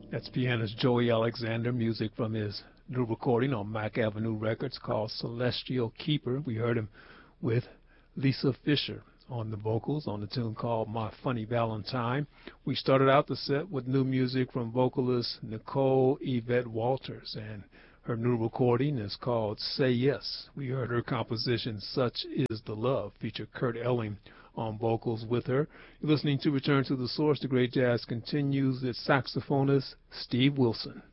That's pianist Joey Alexander, music from his new recording on Mack Avenue Records called Celestial Keeper. We heard him with Lisa Fisher on the vocals on the tune called My Funny Valentine. We started out the set with new music from vocalist Nicole Yvette Walters, and her new recording is called Say Yes. We heard her composition Such Is the Love, featured Kurt Elling on vocals with her. You're listening to Return to the Source. The great jazz continues. Its saxophonist Steve Wilson.